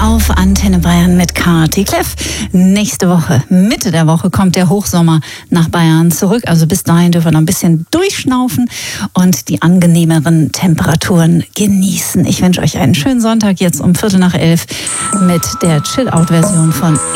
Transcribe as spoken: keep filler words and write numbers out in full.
auf Antenne Bayern mit Kati Kleff. Nächste Woche, Mitte der Woche, kommt der Hochsommer nach Bayern zurück. Also bis dahin dürfen wir noch ein bisschen durchschnaufen und die angenehmeren Temperaturen genießen. Ich wünsche euch einen schönen Sonntag jetzt um Viertel nach elf mit der Chill-Out-Version von